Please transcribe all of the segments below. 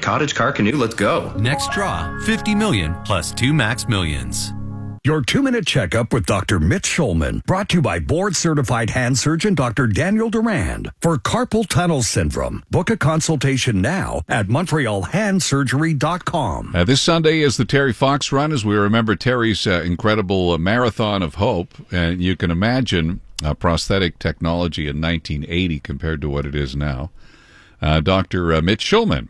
cottage, car, canoe, let's go. Next draw, $50 million plus 2 max millions. Your 2-minute checkup with Dr. Mitch Schulman, brought to you by board-certified hand surgeon Dr. Daniel Durand. For carpal tunnel syndrome, book a consultation now at MontrealHandSurgery.com. This Sunday is the Terry Fox Run, as we remember Terry's incredible marathon of hope. And you can imagine prosthetic technology in 1980 compared to what it is now. Dr. Mitch Schulman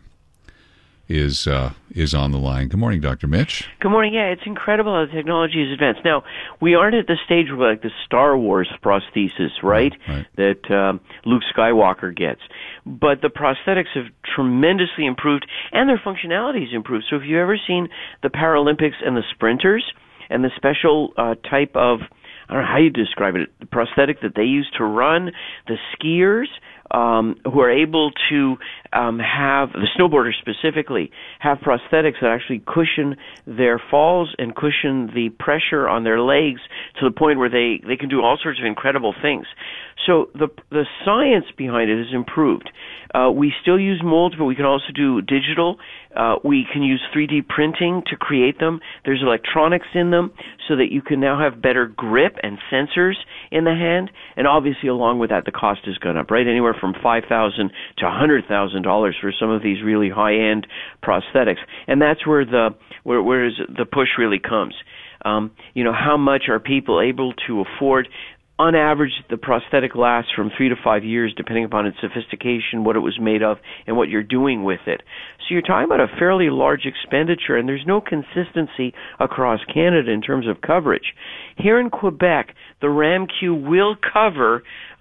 is on the line. Good morning, Dr. Mitch. Good morning. Yeah, it's incredible how the technology is advanced. Now, we aren't at the stage where like the Star Wars prosthesis, right? That Luke Skywalker gets. But the prosthetics have tremendously improved, and their functionality has improved. So if you've ever seen the Paralympics and the sprinters and the special type of, I don't know how you describe it, the prosthetic that they use to run, the skiers, who are able to have, the snowboarders specifically, have prosthetics that actually cushion their falls and cushion the pressure on their legs to the point where they can do all sorts of incredible things. So the science behind it has improved. We still use molds, but we can also do digital. We can use 3D printing to create them. There's electronics in them so that you can now have better grip and sensors in the hand. And obviously, along with that, the cost has gone up, right? Anywhere from $5,000 to $100,000 for some of these really high-end prosthetics. And that's where the push really comes. How much are people able to afford? On average, the prosthetic lasts from 3 to 5 years, depending upon its sophistication, what it was made of, and what you're doing with it. So you're talking about a fairly large expenditure, and there's no consistency across Canada in terms of coverage. Here in Quebec, the RAMQ will cover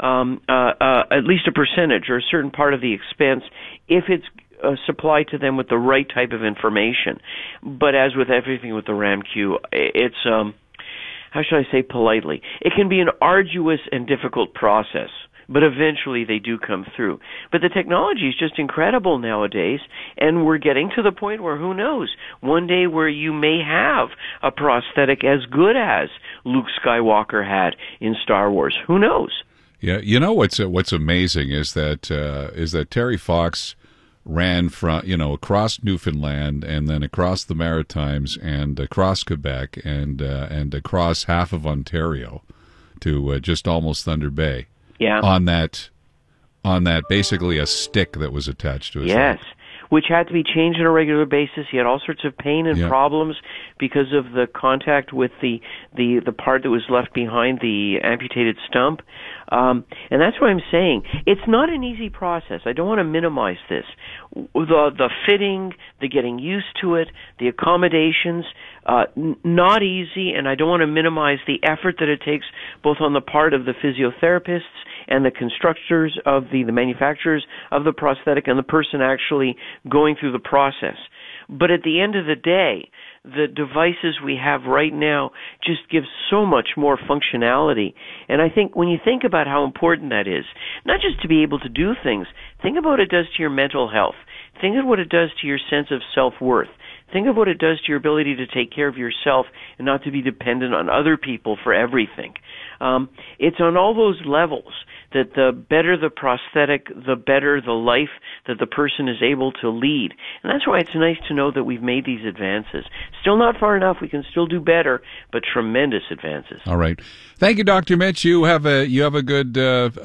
at least a percentage or a certain part of the expense if it's supplied to them with the right type of information. But as with everything with the RAMQ, it's how should I say politely? It can be an arduous and difficult process, but eventually they do come through. But the technology is just incredible nowadays, and we're getting to the point where, who knows, one day where you may have a prosthetic as good as Luke Skywalker had in Star Wars. Who knows? Yeah, you know what's amazing is that Terry Fox ran from across Newfoundland and then across the Maritimes and across Quebec and across half of Ontario to just almost Thunder Bay. Yeah. On that basically a stick that was attached to his yes. leg. Which had to be changed on a regular basis. He had all sorts of pain and problems because of the contact with the part that was left behind the amputated stump. And that's what I'm saying. It's not an easy process. I don't want to minimize this. The fitting, the getting used to it, the accommodations, not easy, and I don't want to minimize the effort that it takes both on the part of the physiotherapists and the constructors of the manufacturers of the prosthetic and the person actually going through the process. But at the end of the day, the devices we have right now just give so much more functionality. And I think when you think about how important that is, not just to be able to do things, think about what it does to your mental health. Think of what it does to your sense of self-worth. Think of what it does to your ability to take care of yourself and not to be dependent on other people for everything. It's on all those levels that the better the prosthetic, the better the life that the person is able to lead. And that's why it's nice to know that we've made these advances. Still not far enough. We can still do better, but tremendous advances. All right. Thank you, Dr. Mitch. You have a good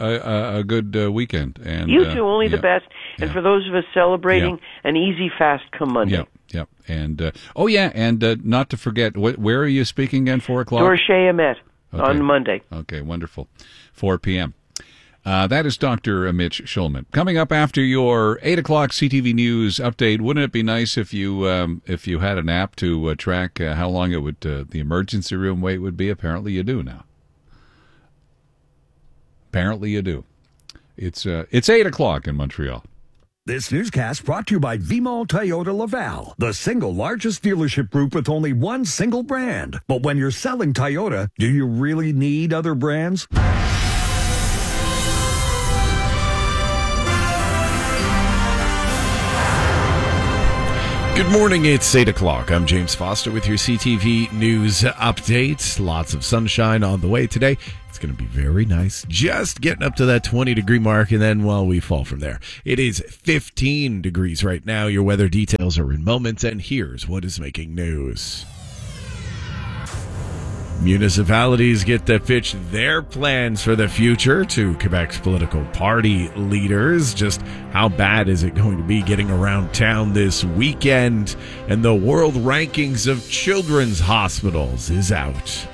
weekend. And you too. Only the best. And for those of us celebrating, an easy fast come Monday. Yeah. And not to forget, where are you speaking again? 4 o'clock. Dorchet Amet on Monday. Okay, wonderful. 4 p.m. That is Dr. Mitch Schulman. Coming up after your 8 o'clock CTV News update, wouldn't it be nice if you had an app to track how long it would the emergency room wait would be? Apparently you do now. Apparently you do. It's 8 o'clock in Montreal. This newscast brought to you by Vimol Toyota Laval, the single largest dealership group with only one single brand. But when you're selling Toyota, do you really need other brands? Good morning, it's 8 o'clock. I'm James Foster with your CTV News update. Lots of sunshine on the way today. It's It's going to be very nice. Just getting up to that 20-degree mark, and then, well, we fall from there. It is 15 degrees right now. Your weather details are in moments, and here's what is making news. Municipalities get to pitch their plans for the future to Quebec's political party leaders. Just how bad is it going to be getting around town this weekend? And the world rankings of children's hospitals is out.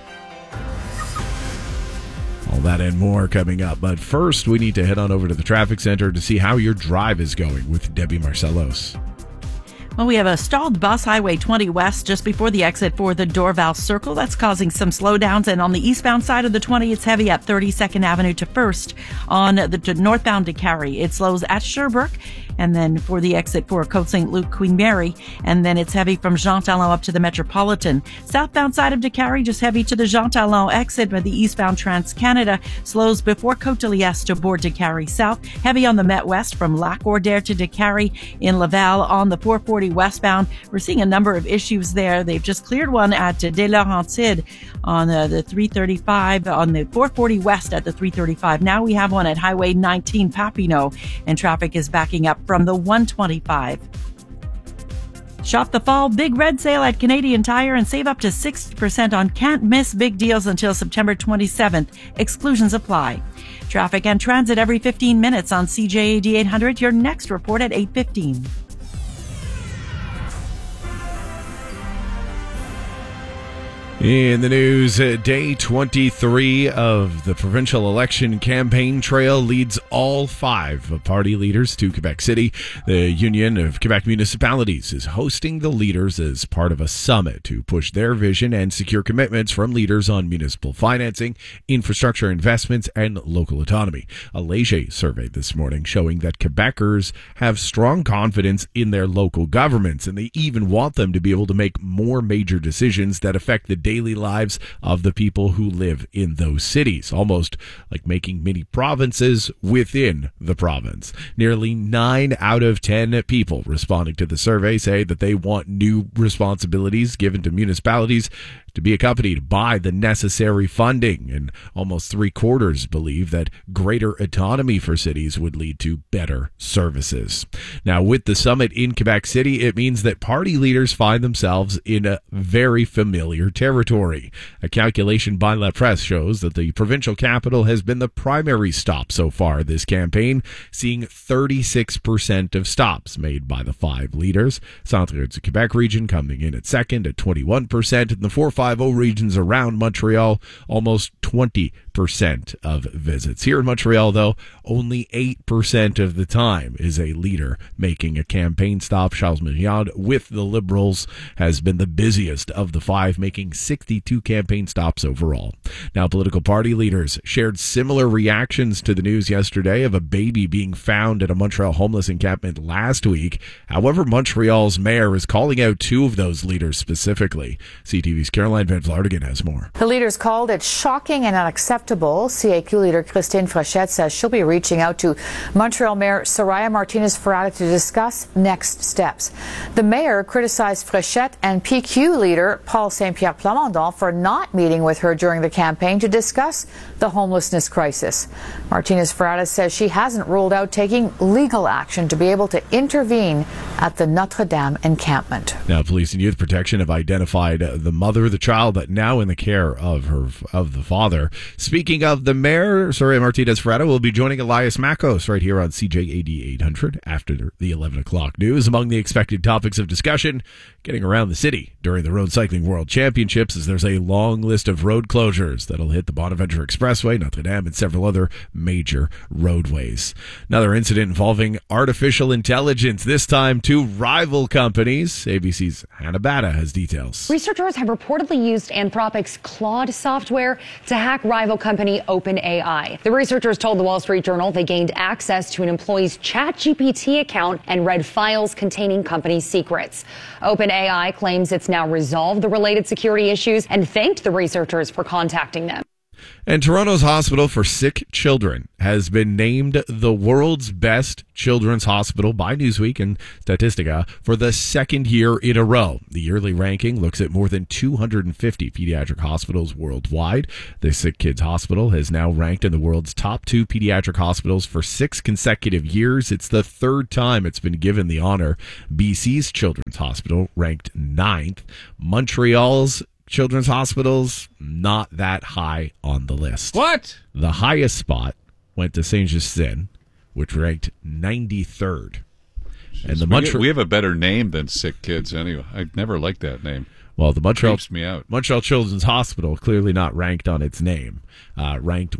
All that and more coming up. But first, we need to head on over to the traffic center to see how your drive is going with Debbie Marcellos. Well, we have a stalled bus, Highway 20 West, just before the exit for the Dorval Circle. That's causing some slowdowns. And on the eastbound side of the 20, it's heavy at 32nd Avenue to 1st. On the northbound to Carey, it slows at Sherbrooke. And then for the exit for Côte St. Luc, Queen Mary. And then it's heavy from Jean Talon up to the Metropolitan. Southbound side of Décarie, just heavy to the Jean Talon exit, but the eastbound Trans-Canada slows before Côte de Liesse to board Décarie South. Heavy on the Met West from Lac-Ordère to Décarie in Laval. On the 440 westbound, we're seeing a number of issues there. They've just cleared one at Des Laurentides on the 335, on the 440 west at the 335. Now we have one at Highway 19 Papineau, and traffic is backing up from the 125. Shop the fall big red sale at Canadian Tire and save up to 60% on can't miss big deals until September 27th. Exclusions apply. Traffic and transit every 15 minutes on CJAD 800. Your next report at 8:15. In the news, day 23 of the provincial election campaign trail leads all 5 party leaders to Quebec City. The Union of Quebec Municipalities is hosting the leaders as part of a summit to push their vision and secure commitments from leaders on municipal financing, infrastructure investments, and local autonomy. A Léger survey this morning showing that Quebecers have strong confidence in their local governments, and they even want them to be able to make more major decisions that affect the daily lives of the people who live in those cities, almost like making mini provinces within the province. Nearly 9 out of 10 people responding to the survey say that they want new responsibilities given to municipalities to be accompanied by the necessary funding, and almost 3/4 believe that greater autonomy for cities would lead to better services. Now, with the summit in Quebec City, it means that party leaders find themselves in a very familiar territory. A calculation by La Presse shows that the provincial capital has been the primary stop so far this campaign, seeing 36% of stops made by the 5 leaders. Centre du Québec region coming in at second at 21%, and the 450 regions around Montreal, almost 20% of visits. Here in Montreal, though, only 8% of the time is a leader making a campaign stop. Charles Myriad with the Liberals has been the busiest of the 5, making 62 campaign stops overall. Now, political party leaders shared similar reactions to the news yesterday of a baby being found at a Montreal homeless encampment last week. However, Montreal's mayor is calling out 2 of those leaders specifically. CTV's Caroline Van Vlaardingen has more. The leaders called it shocking and unacceptable. CAQ leader Christine Fréchette says she'll be reaching out to Montreal Mayor Soraya Martinez-Ferrada to discuss next steps. The mayor criticized Fréchette and PQ leader Paul Saint-Pierre Plamondon for not meeting with her during the campaign to discuss the homelessness crisis. Martinez-Ferrada says she hasn't ruled out taking legal action to be able to intervene at the Notre Dame encampment. Now, police and youth protection have identified the mother, the child, but now in the care of the father. Speaking of the mayor, Soraya Martinez-Ferrada will be joining Elias Makos right here on CJAD 800 after the 11 o'clock news. Among the expected topics of discussion, getting around the city during the Road Cycling World Championships, as there's a long list of road closures that'll hit the Bonaventure Expressway, Notre Dame, and several other major roadways. Another incident involving artificial intelligence, this time 2 rival companies. ABC's Hannah Batta has details. Researchers have reportedly used Anthropic's Claude software to hack rival company OpenAI. The researchers told the Wall Street Journal they gained access to an employee's ChatGPT account and read files containing company secrets. OpenAI claims it's now resolved the related security issues and thanked the researchers for contacting them. And Toronto's Hospital for Sick Children has been named the world's best children's hospital by Newsweek and Statistica for the second year in a row. The yearly ranking looks at more than 250 pediatric hospitals worldwide. The Sick Kids Hospital has now ranked in the world's top 2 pediatric hospitals for 6 consecutive years. It's the third time it's been given the honor. BC's Children's Hospital ranked 9th. Montreal's Children's Hospitals, not that high on the list. What? The highest spot went to Saint-Justine, which ranked 93rd. And the we have a better name than Sick Kids anyway. I never liked that name. Well, the Montreal creeps me out. Montreal Children's Hospital, clearly not ranked on its name, ranked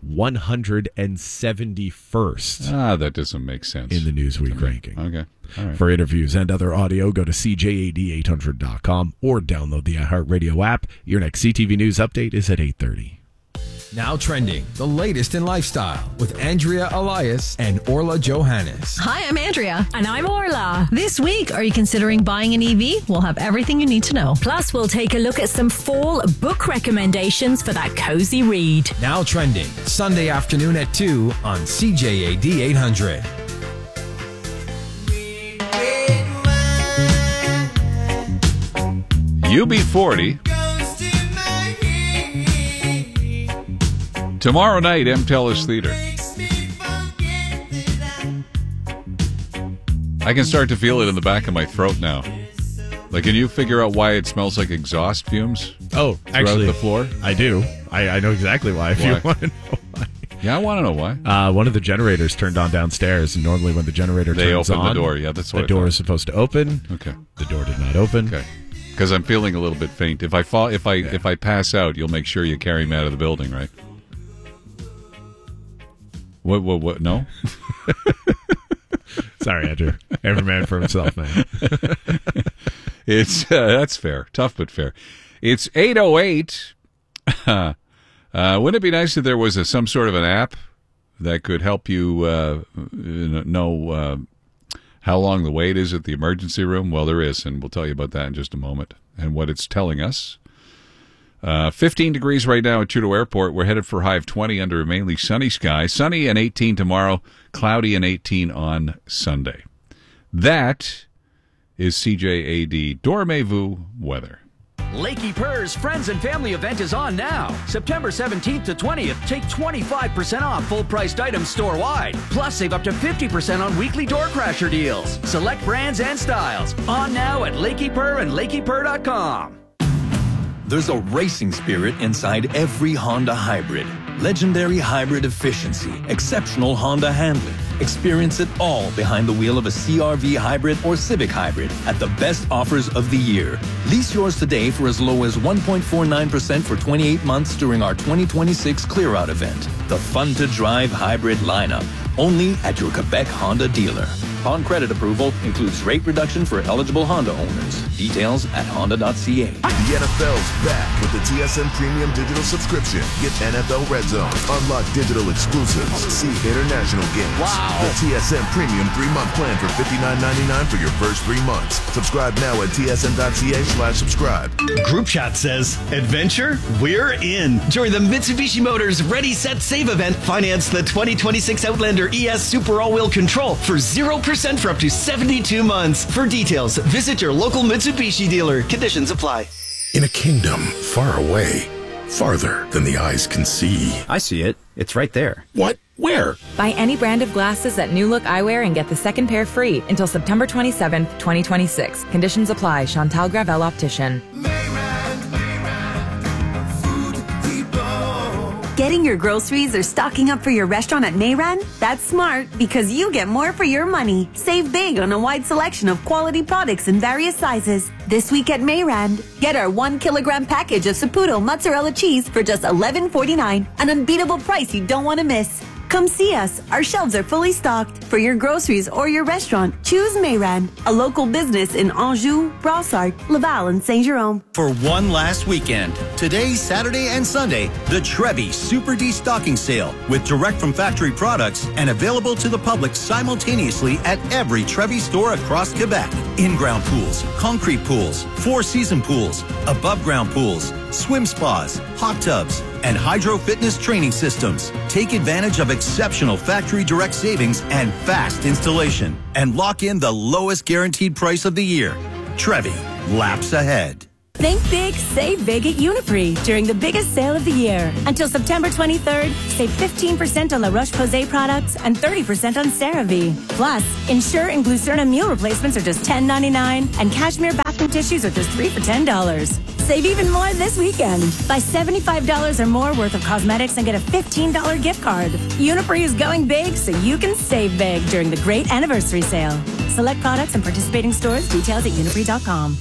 171st. That doesn't make sense. In the Newsweek ranking. Okay. All right. For interviews and other audio, go to CJAD800.com or download the iHeartRadio app. Your next CTV News update is at 8:30. Now trending, the latest in lifestyle with Andrea Elias and Orla Johannes. Hi, I'm Andrea. And I'm Orla. This week, are you considering buying an EV? We'll have everything you need to know. Plus, we'll take a look at some fall book recommendations for that cozy read. Now trending, Sunday afternoon at 2 on CJAD 800. UB40. Tomorrow night, MTELUS Theater. I can start to feel it in the back of my throat now. Like, can you figure out why it smells like exhaust fumes? Oh, actually, the floor? I do. I know exactly why. If you want to know why. Yeah, I want to know why. One of the generators turned on downstairs, and normally when the generator turns on, they open the door. Yeah, that's what the door is supposed to open. Okay, the door did not open. Okay, because I'm feeling a little bit faint. If I fall, if I pass out, you'll make sure you carry me out of the building, right? What? No. Sorry, Andrew. Every man for himself, man. It's that's fair. Tough but fair. It's 8:08. Wouldn't it be nice if there was some sort of an app that could help you know how long the wait is at the emergency room? Well, there is, and we'll tell you about that in just a moment and what it's telling us. 15 degrees right now at Trudeau Airport. We're headed for a high of 20 under a mainly sunny sky. Sunny and 18 tomorrow, cloudy and 18 on Sunday. That is CJAD Dormez-vous weather. Lakey Purr's Friends and Family event is on now. September 17th to 20th, take 25% off full-priced items store-wide. Plus, save up to 50% on weekly door crasher deals. Select brands and styles. On now at Lakey Purr and LakeyPurr.com. There's a racing spirit inside every Honda hybrid. Legendary hybrid efficiency, exceptional Honda handling. Experience it all behind the wheel of a CR-V hybrid or Civic hybrid at the best offers of the year. Lease yours today for as low as 1.49% for 28 months during our 2026 Clear-Out event. The fun-to-drive hybrid lineup, only at your Quebec Honda dealer. On credit approval, includes rate reduction for eligible Honda owners. Details at honda.ca. The NFL's back with the TSN Premium Digital Subscription. Get NFL Red Zone, unlock digital exclusives, see international games. Wow. The TSN Premium 3-month plan for $59.99 for your first 3 months. Subscribe now at tsn.ca/subscribe. Group chat says, adventure? We're in. Join the Mitsubishi Motors Ready, Set, Save event. Finance the 2026 Outlander ES Super All-Wheel Control for 0% for up to 72 months. For details, visit your local Mitsubishi dealer. Conditions apply. In a kingdom far away, farther than the eyes can see. I see it. It's right there. What? Where? Buy any brand of glasses at New Look Eyewear and get the second pair free until September 27th, 2026. Conditions apply. Chantal Gravel Optician. Getting your groceries or stocking up for your restaurant at Mayran? That's smart because you get more for your money. Save big on a wide selection of quality products in various sizes. This week at Mayran, get our 1 kilogram package of Saputo mozzarella cheese for just $11.49, an unbeatable price you don't want to miss. Come see us. Our shelves are fully stocked. For your groceries or your restaurant, choose Mayran, a local business in Anjou, Brossard, Laval, and Saint-Jérôme. For one last weekend, today, Saturday, and Sunday, the Trevi Super Destocking Sale with direct from factory products and available to the public simultaneously at every Trevi store across Quebec. In-ground pools, concrete pools, 4-season pools, above-ground pools, swim spas, hot tubs, and Hydro Fitness training systems. Take advantage of exceptional factory direct savings and fast installation, and lock in the lowest guaranteed price of the year. Trevi, laps ahead. Think big, save big at Uniprix during the biggest sale of the year. Until September 23rd, save 15% on La Roche-Posay products and 30% on CeraVe. Plus, Ensure and Glucerna meal replacements are just $10.99, and Cashmere bathroom tissues are just $3 for $10. Save even more this weekend. Buy $75 or more worth of cosmetics and get a $15 gift card. Uniprix is going big so you can save big during the great anniversary sale. Select products and participating stores. Details at uniprix.com.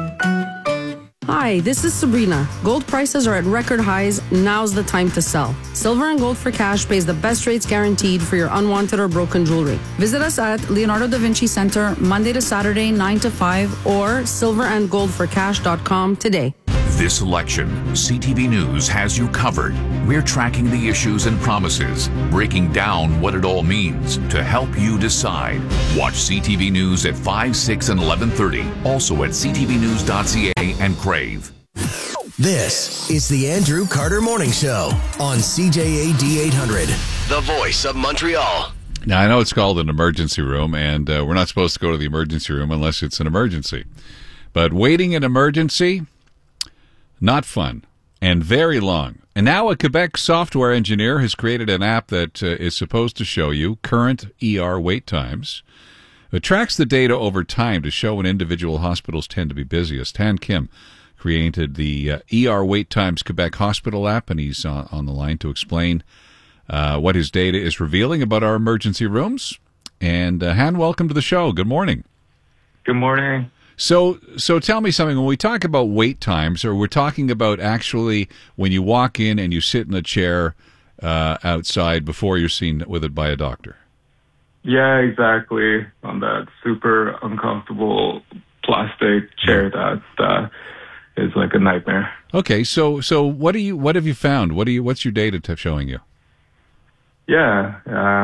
Hi, this is Sabrina. Gold prices are at record highs. Now's the time to sell. Silver and Gold for Cash pays the best rates guaranteed for your unwanted or broken jewelry. Visit us at Leonardo da Vinci Center Monday to Saturday, 9 to 5, or silverandgoldforcash.com today. This election, CTV News has you covered. We're tracking the issues and promises, breaking down what it all means to help you decide. Watch CTV News at 5, 6, and 11:30. Also at ctvnews.ca and Crave. This is the Andrew Carter Morning Show on CJAD 800, the voice of Montreal. Now, I know it's called an emergency room, and we're not supposed to go to the emergency room unless it's an emergency. But waiting in emergency, not fun, and very long. And now a Quebec software engineer has created an app that is supposed to show you current ER wait times. It tracks the data over time to show when individual hospitals tend to be busiest. Tan Kim created the ER Wait Times Quebec Hospital app, and he's on the line to explain what his data is revealing about our emergency rooms. And Han, welcome to the show. Good morning. Good morning. So tell me something. When we talk about wait times, or we're talking about actually when you walk in and you sit in a chair outside before you're seen with it by a doctor? Yeah, exactly. On that super uncomfortable plastic chair that is like a nightmare. Okay, so what have you found? What's your data showing you? Yeah.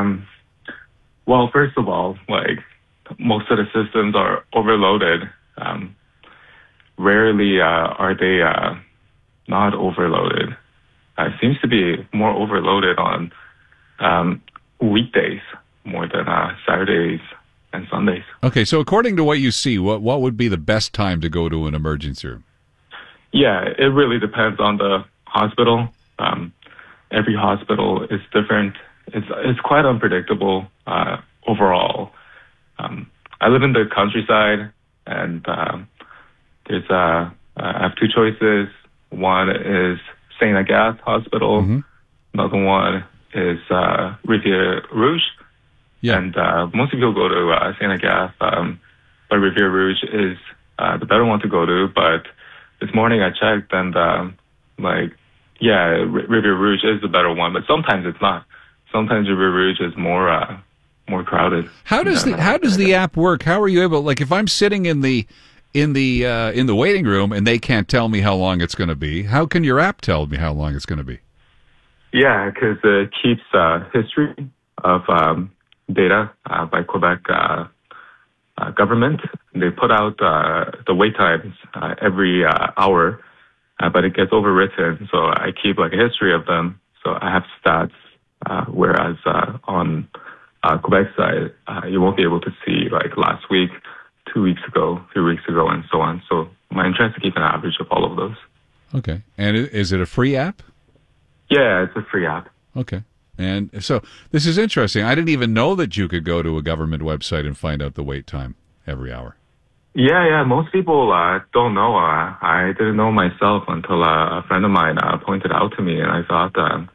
Well, first of all, like most of the systems are overloaded. Rarely are they not overloaded. It seems to be more overloaded on weekdays more than Saturdays and Sundays. Okay, so according to what you see, what would be the best time to go to an emergency room? Yeah, it really depends on the hospital. Every hospital is different. It's quite unpredictable overall. I live in the countryside, and I have two choices. One is St. Agathe Hospital. Mm-hmm. Another one is Rivière Rouge. Yeah. And most people go to St. Agathe, but Rivière Rouge is the better one to go to. But this morning I checked, and Rivière Rouge is the better one, but sometimes it's not. Sometimes Rivière Rouge is more crowded. How does the app work? How are you able? Like, if I'm sitting in the waiting room and they can't tell me how long it's going to be, how can your app tell me how long it's going to be? Yeah, because it keeps history of data by Quebec government. They put out the wait times every hour, but it gets overwritten, so I keep like a history of them. So I have stats, whereas on Quebec side, you won't be able to see like last week, 2 weeks ago, 3 weeks ago, and so on. So my intent is to keep an average of all of those. Okay. And is it a free app? Yeah, it's a free app. Okay. And so this is interesting. I didn't even know that you could go to a government website and find out the wait time every hour. Yeah. Most people don't know. I didn't know myself until a friend of mine pointed out to me, and I thought,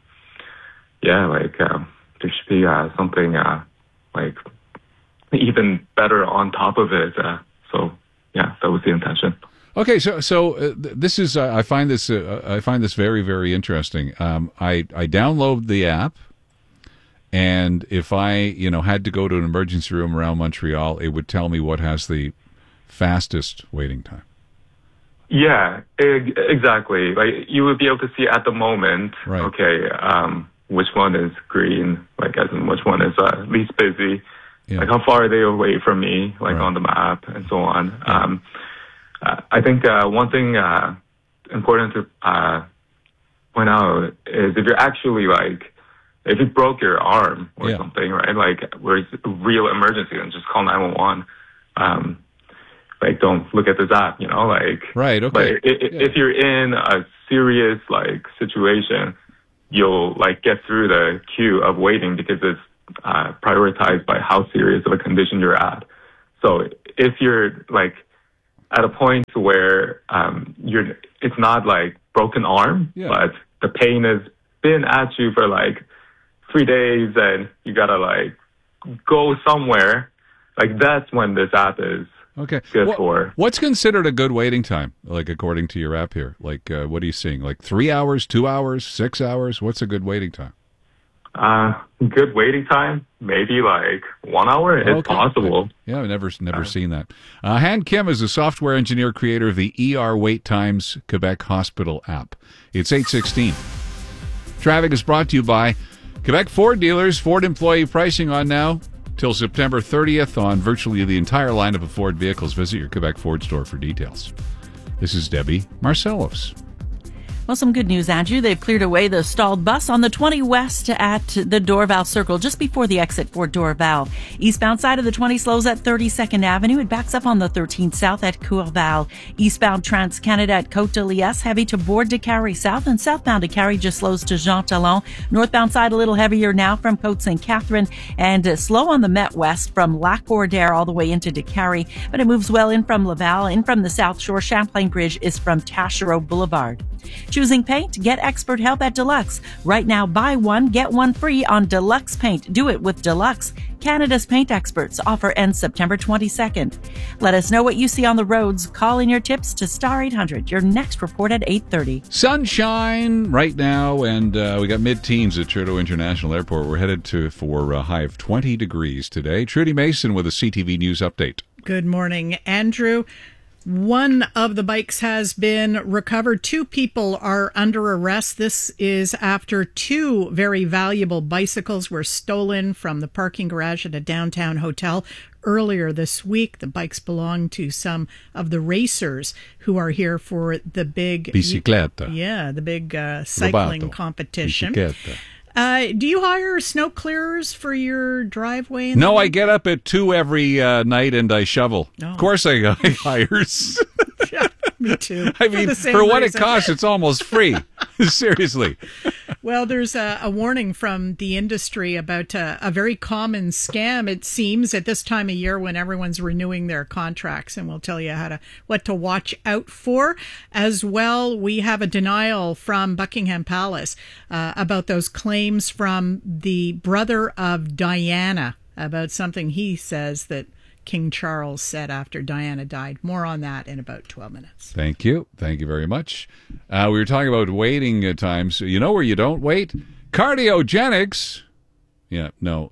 there should be something like even better on top of it. So that was the intention. Okay, so this is I find this very, very interesting. I download the app, and if I had to go to an emergency room around Montreal, it would tell me what has the fastest waiting time. Yeah, exactly. Like you would be able to see at the moment. Right. Okay, which one is green? Like as in which one is least busy? Yeah. Like how far are they away from me? Like on the map and so on. Yeah. I think one thing important to point out is if you're actually like, if you broke your arm or something, right? Like where it's a real emergency, then just call 911. Like don't look at this app, you know, like. Right. Okay. But if you're in a serious like situation, you'll like get through the queue of waiting because it's prioritized by how serious of a condition you're at. So if you're like at a point where it's not like broken arm, but the pain has been at you for like 3 days and you gotta like go somewhere, like that's when this app is good for. What's considered a good waiting time, like according to your app here? Like what are you seeing? Like 3 hours, 2 hours, 6 hours? What's a good waiting time? Good waiting time, maybe like 1 hour. It's possible. Yeah, I've never seen that. Han Kim is a software engineer, creator of the ER Wait Times Quebec Hospital app. It's 8:16. Traffic is brought to you by Quebec Ford dealers. Ford employee pricing on now till September 30th on virtually the entire lineup of Ford vehicles. Visit your Quebec Ford store for details. This is Debbie Marcellos. Well, some good news, Andrew. They've cleared away the stalled bus on the 20 West at the Dorval Circle, just before the exit for Dorval. Eastbound side of the 20 slows at 32nd Avenue. It backs up on the 13th South at Courval. Eastbound Trans-Canada at Côte-de-Liesse, heavy to Bourg de Carry South, and southbound to Carry just slows to Jean Talon. Northbound side a little heavier now from Côte St. Catherine, and slow on the Met West from Lac-Cordaire all the way into de Carry, but it moves well in from Laval. In from the South Shore, Champlain Bridge is from Taschereau Boulevard. Choosing paint? Get expert help at Deluxe. Right now, buy one, get one free on Deluxe Paint. Do it with Deluxe. Canada's paint experts. Offer ends September 22nd. Let us know what you see on the roads. Call in your tips to Star 800. Your next report at 8:30. Sunshine right now, and we got mid-teens at Trudeau International Airport. We're headed for a high of 20 degrees today. Trudy Mason with a CTV News update. Good morning, Andrew. One of the bikes has been recovered. 2 people are under arrest. This is after 2 very valuable bicycles were stolen from the parking garage at a downtown hotel earlier this week. The bikes belong to some of the racers who are here for the big bicicleta. Yeah, the big cycling Robato. competition. Bicicleta. Do you hire snow clearers for your driveway? No, I get up at 2 every night and I shovel. Oh. Of course I hires. Yeah, me too. I mean, for what it costs, it's almost free. Seriously. Well, there's a warning from the industry about a very common scam, it seems, at this time of year when everyone's renewing their contracts, and we'll tell you what to watch out for. As well, we have a denial from Buckingham Palace about those claims from the brother of Diana about something he says that King Charles said after Diana died. More on that in about 12 minutes. Thank you. Thank you very much. We were talking about waiting times. You know where you don't wait? Cardiogenics. Yeah, no,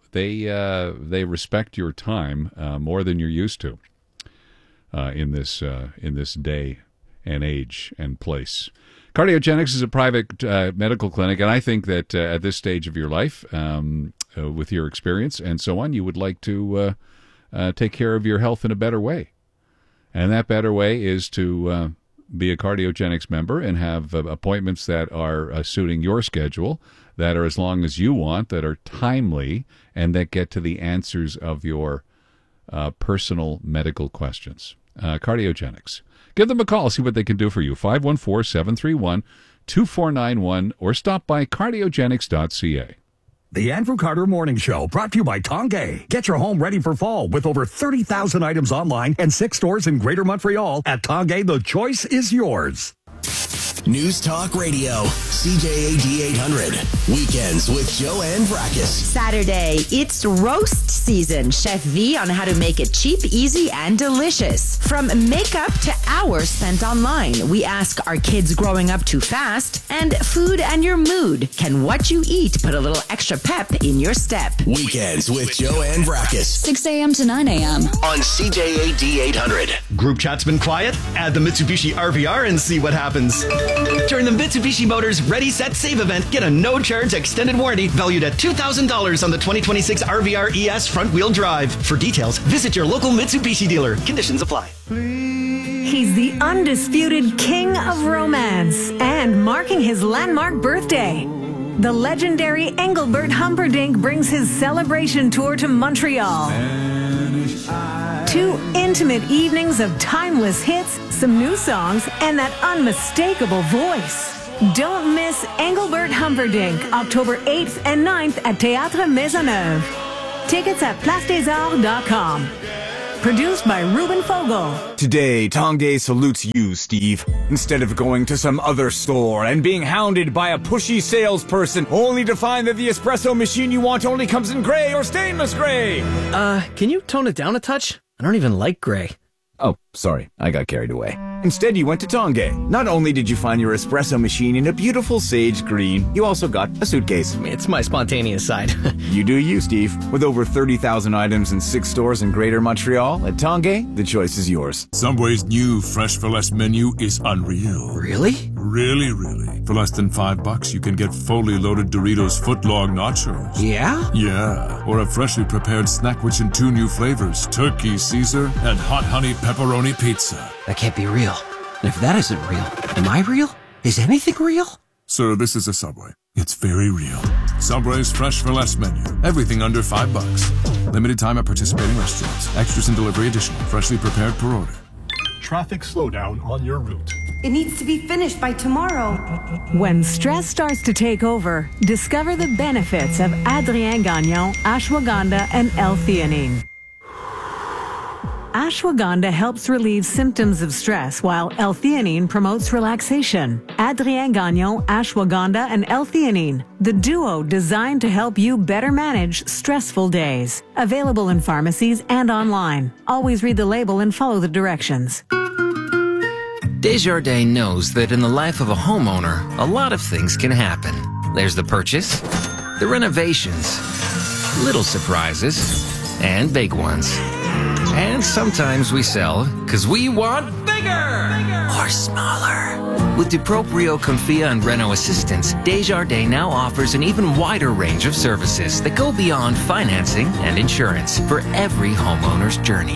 they respect your time more than you're used to in this day and age and place. Cardiogenics is a private medical clinic, and I think that at this stage of your life, with your experience and so on, you would like to take care of your health in a better way. And that better way is to be a Cardiogenics member and have appointments that are suiting your schedule, that are as long as you want, that are timely, and that get to the answers of your personal medical questions. Cardiogenics. Give them a call, see what they can do for you. 514-731-2491 or stop by cardiogenics.ca. The Andrew Carter Morning Show, brought to you by Tongay. Get your home ready for fall with over 30,000 items online and 6 stores in Greater Montreal. At Tongay, the choice is yours. News Talk Radio, CJAD 800. Weekends with Joanne Vrackus. Saturday, it's roast season. Chef V on how to make it cheap, easy, and delicious. From makeup to hours spent online, we ask, are kids growing up too fast? And food and your mood. Can what you eat put a little extra pep in your step? Weekends with Joanne Vrackus. 6 a.m. to 9 a.m. on CJAD 800. Group chat's been quiet? Add the Mitsubishi RVR and see what happens. During the Mitsubishi Motors Ready, Set, Save event, get a no-charge extended warranty valued at $2,000 on the 2026 RVR ES front-wheel drive. For details, visit your local Mitsubishi dealer. Conditions apply. He's the undisputed king of romance and marking his landmark birthday. The legendary Engelbert Humperdinck brings his celebration tour to Montreal. 2 intimate evenings of timeless hits, some new songs, and that unmistakable voice. Don't miss Engelbert Humperdinck, October 8th and 9th at Théâtre Maisonneuve. Tickets at placedesarts.com. Produced by Ruben Fogel. Today, Tanguay salutes you, Steve. Instead of going to some other store and being hounded by a pushy salesperson only to find that the espresso machine you want only comes in gray or stainless gray. Can you tone it down a touch? I don't even like gray. Oh, sorry. I got carried away. Instead, you went to Tanguay. Not only did you find your espresso machine in a beautiful sage green, you also got a suitcase. It's my spontaneous side. You do you, Steve. With over 30,000 items in 6 stores in Greater Montreal, at Tanguay, the choice is yours. Subway's new Fresh for Less menu is unreal. Really? Really. For less than $5, you can get fully loaded Doritos footlong nachos. Yeah? Yeah. Or a freshly prepared snack which in 2 new flavors, Turkey Caesar and Hot Honey Pepperoni Pizza. That can't be real. And if that isn't real, am I real? Is anything real? Sir, this is a Subway. It's very real. Subway's Fresh for Less menu. Everything under $5. Limited time at participating restaurants. Extras and delivery additional. Freshly prepared per order. Traffic slowdown on your route. It needs to be finished by tomorrow. When stress starts to take over, discover the benefits of Adrien Gagnon, ashwagandha, and L-theanine. Ashwagandha helps relieve symptoms of stress, while L-theanine promotes relaxation. Adrien Gagnon, ashwagandha, and L-theanine, the duo designed to help you better manage stressful days. Available in pharmacies and online. Always read the label and follow the directions. Desjardins knows that in the life of a homeowner, a lot of things can happen. There's the purchase, the renovations, little surprises, and big ones. And sometimes we sell because we want bigger or smaller. With DuProprio, Comfia, and Renault Assistance, Desjardins now offers an even wider range of services that go beyond financing and insurance for every homeowner's journey.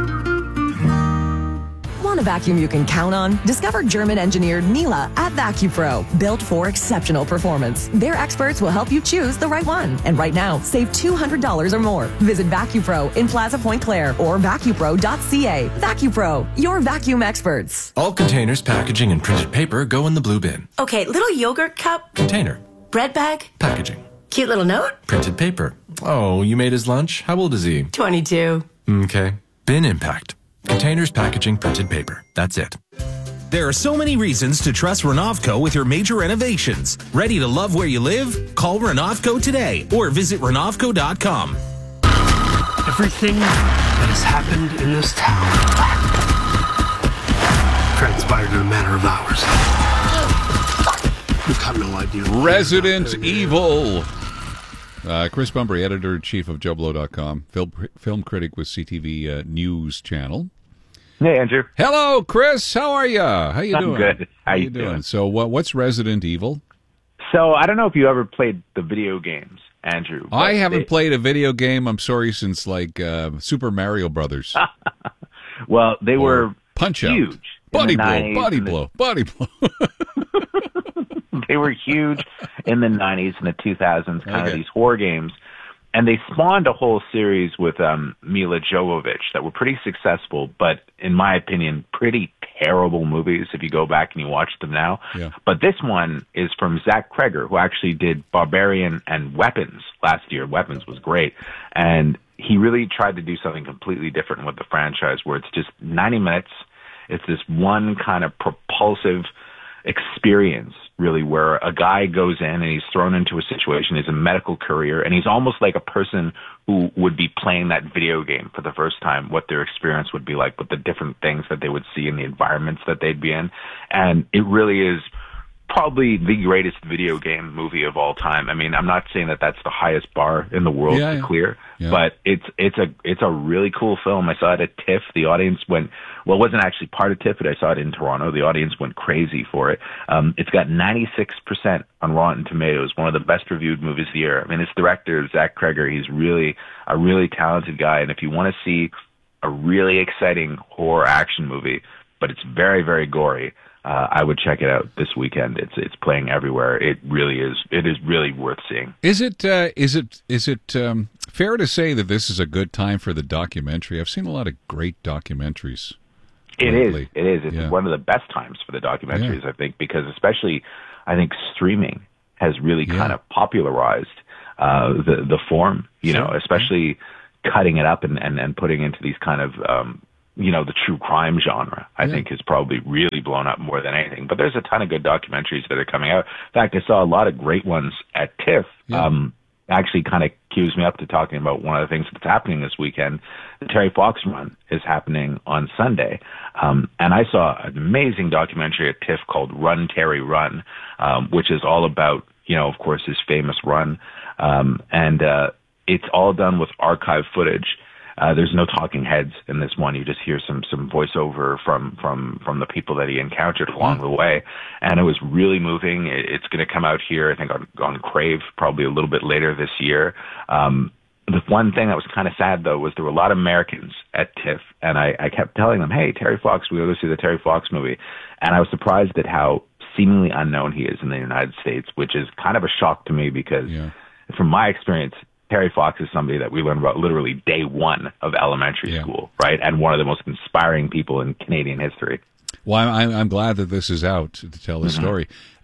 Want a vacuum you can count on? Discover German-engineered Miele at VacuPro, built for exceptional performance. Their experts will help you choose the right one. And right now, save $200 or more. Visit VacuPro in Plaza Point Claire or vacupro.ca. VacuPro, your vacuum experts. All containers, packaging, and printed paper go in the blue bin. Okay, little yogurt cup. Container. Bread bag. Packaging. Cute little note. Printed paper. Oh, you made his lunch? How old is he? 22. Okay. Bin impact. Containers, packaging, printed paper. That's it. There are so many reasons to trust Renovco with your major renovations. Ready to love where you live? Call Renovco today or visit Renovco.com. Everything that has happened in this town transpired in a matter of hours. You've got no idea. Resident Evil. Chris Bumbry, editor-in-chief of JoBlo.com, film critic with CTV News Channel. Hey, Andrew. Hello, Chris. How are you? How you doing? I'm good. How you doing? So what's Resident Evil? So I don't know if you ever played the video games, Andrew. I haven't played a video game, I'm sorry, since like Super Mario Brothers. Well, they were Punch-Out. huge. Body blow. They were huge in the 90s and the 2000s, kind of these horror games. And they spawned a whole series with Mila Jovovich that were pretty successful, but in my opinion, pretty terrible movies if you go back and you watch them now. Yeah. But this one is from Zach Kreger, who actually did Barbarian and Weapons last year. Weapons was great. And he really tried to do something completely different with the franchise where it's just 90 minutes. It's this one kind of propulsive experience, really, where a guy goes in and he's thrown into a situation. He's a medical courier, and he's almost like a person who would be playing that video game for the first time, what their experience would be like, with the different things that they would see in the environments that they'd be in. And it really is probably the greatest video game movie of all time. I mean, I'm not saying that that's the highest bar in the world to clear, but it's a really cool film. I saw it at TIFF. The audience went, well, it wasn't actually part of TIFF, but I saw it in Toronto. The audience went crazy for it. It's got 96% on Rotten Tomatoes, one of the best reviewed movies of the year. I mean, its director, Zach Kreger, he's really a really talented guy. And if you want to see a really exciting horror action movie, but it's very, very gory. I would check it out this weekend. It's playing everywhere. It really is. It is really worth seeing. Is it fair to say that this is a good time for the documentary? I've seen a lot of great documentaries. It is. It is. It's Yeah. one of the best times for the documentaries, I think, because especially I think streaming has really kind of popularized the form. You know, especially cutting it up and putting into these kind of the true crime genre, I think, has probably really blown up more than anything. But there's a ton of good documentaries that are coming out. In fact, I saw a lot of great ones at TIFF. Actually kind of cues me up to talking about one of the things that's happening this weekend. The Terry Fox run is happening on Sunday. And I saw an amazing documentary at TIFF called Run, Terry, Run, which is all about, of course, his famous run. And it's all done with archive footage. There's no talking heads in this one. You just hear some voiceover from the people that he encountered along the way, and it was really moving. It's going to come out here, I think, on Crave probably a little bit later this year. The one thing that was kind of sad, though, was there were a lot of Americans at TIFF, and I kept telling them, "Hey, Terry Fox, we go see the Terry Fox movie," and I was surprised at how seemingly unknown he is in the United States, which is kind of a shock to me because, from my experience, Terry Fox is somebody that we learned about literally day one of elementary school, right? And one of the most inspiring people in Canadian history. Well, I'm glad that this is out to tell the story.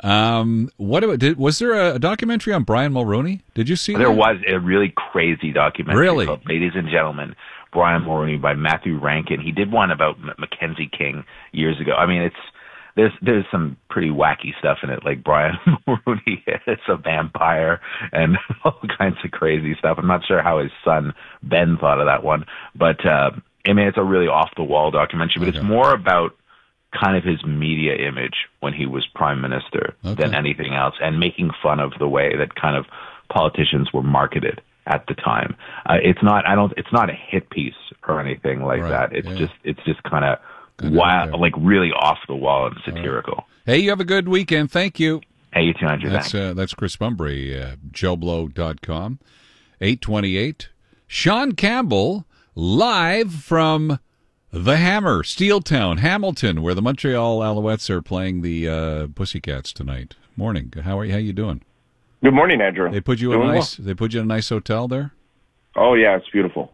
What about? Was there a documentary on Brian Mulroney? Did you see? There was a really crazy documentary called "Ladies and Gentlemen, Brian Mulroney" by Matthew Rankin. He did one about Mackenzie King years ago. I mean, there's some pretty wacky stuff in it, like Brian Mulroney is a vampire and all kinds of crazy stuff. I'm not sure how his son Ben thought of that one, but I mean, it's a really off-the-wall documentary, but it's more about kind of his media image when he was prime minister than anything else, and making fun of the way that kind of politicians were marketed at the time. It's not a hit piece or anything like that. It's just kind of wild, like really off the wall and satirical. Right. Hey, you have a good weekend. Thank you. Hey, you too, Andrew. That's Chris Bumbry, JoeBlow.com. 8:28. Sean Campbell live from the Hammer, Steeltown, Hamilton, where the Montreal Alouettes are playing the Pussycats tonight. Morning. How you doing? Good morning, Andrew. They put you in a nice hotel there? Oh yeah, it's beautiful.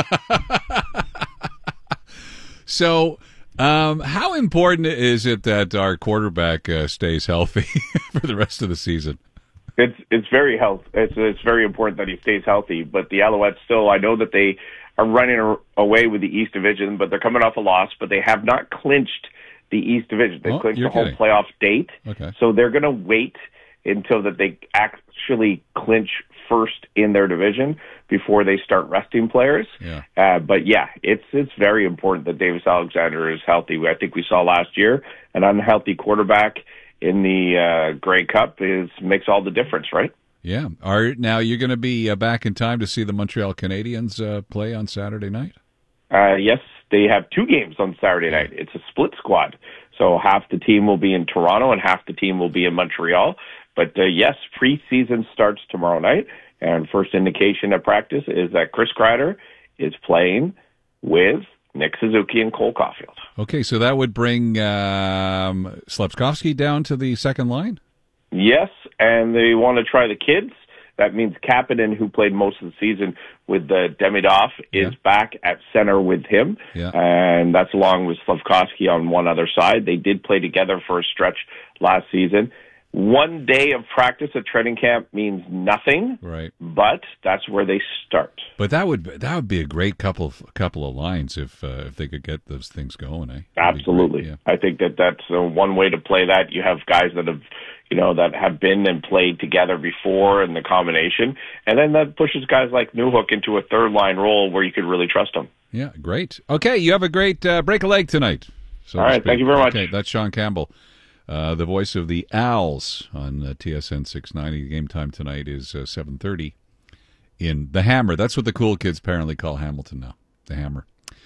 So, how important is it that our quarterback stays healthy for the rest of the season? It's very It's very important that he stays healthy. But the Alouettes still, I know that they are running away with the East Division, but they're coming off a loss. But they have not clinched the East Division. They clinched the home playoff date. Okay. So they're going to wait until that they actually clinch first in their division before they start resting players. Yeah. But yeah, it's very important that Davis Alexander is healthy. I think we saw last year an unhealthy quarterback in the Grey Cup makes all the difference, right? Yeah. Now you're going to be back in time to see the Montreal Canadiens play on Saturday night? Yes, they have two games on Saturday night. It's a split squad. So half the team will be in Toronto and half the team will be in Montreal. But yes, preseason starts tomorrow night. And first indication of practice is that Chris Kreider is playing with Nick Suzuki and Cole Caulfield. Okay, so that would bring Slepkowski down to the second line? Yes, and they want to try the kids. That means Kapanen, who played most of the season with Demidov, is back at center with him. Yeah. And that's along with Slavkovsky on one other side. They did play together for a stretch last season. One day of practice at training camp means nothing, right? But that's where they start. But that would be a great couple of lines if they could get those things going, eh? Absolutely, I think that's one way to play that. You have guys that have been and played together before in the combination, and then that pushes guys like Newhook into a third line role where you could really trust them. Yeah, great. Okay, you have a great break a leg tonight. All right, thank you very much. Okay, that's Sean Campbell. The voice of the Owls on TSN 690. Game time tonight is 7:30 in the Hammer. That's what the cool kids apparently call Hamilton now, the Hammer.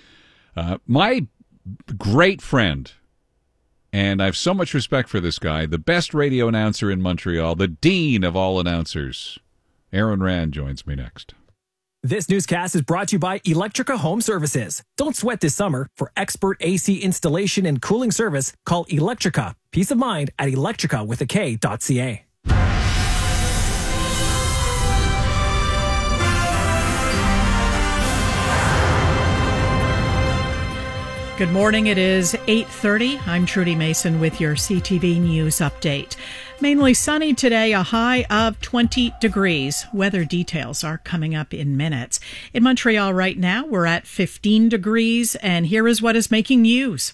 My great friend, and I have so much respect for this guy, the best radio announcer in Montreal, the dean of all announcers, Aaron Rand joins me next. This newscast is brought to you by Electrica Home Services. Don't sweat this summer. For expert AC installation and cooling service, call Electrica. Peace of mind at electricawithak.ca. Good morning. It is 8:30. I'm Trudy Mason with your CTV News update. Mainly sunny today, a high of 20 degrees. Weather details are coming up in minutes. In Montreal right now, we're at 15 degrees, and here is what is making news.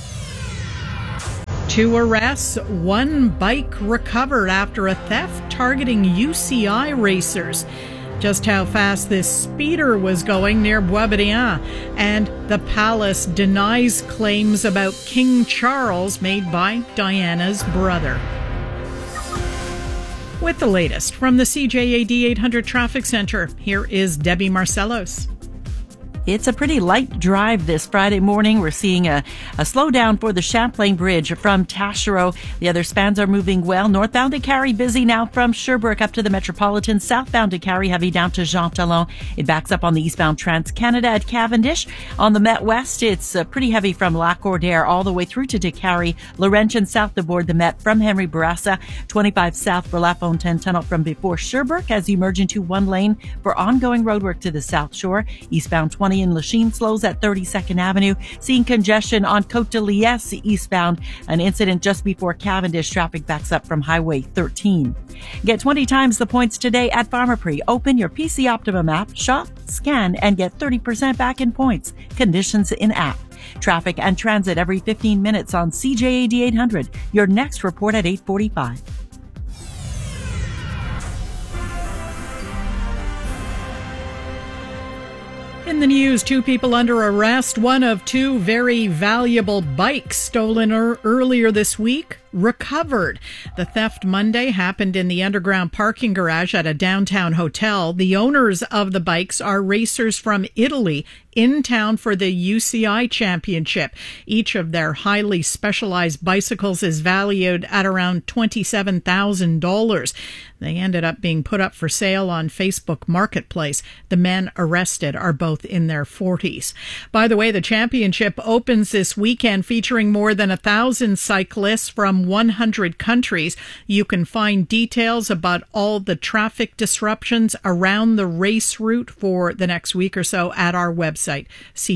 2 arrests, 1 bike recovered after a theft targeting UCI racers. Just how fast this speeder was going near Boisbriand. And the palace denies claims about King Charles made by Diana's brother. With the latest from the CJAD 800 Traffic Center, here is Debbie Marcellos. It's a pretty light drive this Friday morning. We're seeing a slowdown for the Champlain Bridge from Taschereau. The other spans are moving well. Northbound to Carrie busy now from Sherbrooke up to the Metropolitan. Southbound to Carrie heavy down to Jean Talon. It backs up on the eastbound Trans-Canada at Cavendish. On the Met West, it's pretty heavy from Lac-Cordaire all the way through to Décarie. Laurentian south aboard the Met from Henry Bourassa. 25 south for La Fontaine Tunnel from before Sherbrooke as you merge into one lane for ongoing roadwork to the South Shore. Eastbound 20 in Lachine slows at 32nd Avenue. Seeing congestion on Côte de Liesse eastbound. An incident just before Cavendish. Traffic backs up from Highway 13. Get 20 times the points today at Pharmaprix. Open your PC Optimum app, shop, scan, and get 30% back in points. Conditions in app. Traffic and transit every 15 minutes on CJAD 800. Your next report at 8:45. In the news, 2 people under arrest. One of 2 very valuable bikes stolen earlier this week recovered. The theft Monday happened in the underground parking garage at a downtown hotel. The owners of the bikes are racers from Italy in town for the UCI championship. Each of their highly specialized bicycles is valued at around $27,000. They ended up being put up for sale on Facebook Marketplace. The men arrested are both in their 40s. By the way, the championship opens this weekend featuring more than 1,000 cyclists from 100 countries. You can find details about all the traffic disruptions around the race route for the next week or so at our website,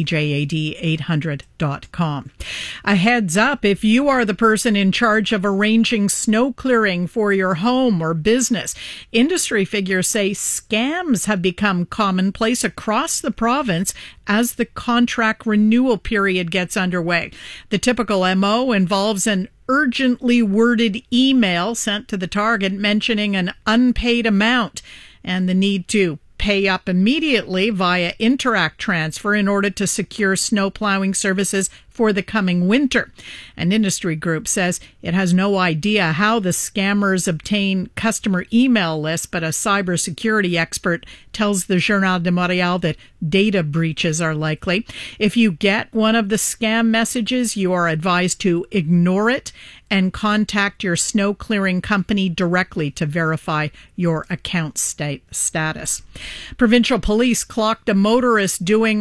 CJAD800.com. A heads up, if you are the person in charge of arranging snow clearing for your home or business, industry figures say scams have become commonplace across the province as the contract renewal period gets underway. The typical MO involves an urgently worded email sent to the target mentioning an unpaid amount and the need to pay up immediately via Interact transfer in order to secure snow plowing services for the coming winter. An industry group says it has no idea how the scammers obtain customer email lists, but a cybersecurity expert tells the Journal de Montréal that data breaches are likely. If you get one of the scam messages, you are advised to ignore it and contact your snow clearing company directly to verify your account status. Provincial police clocked a motorist doing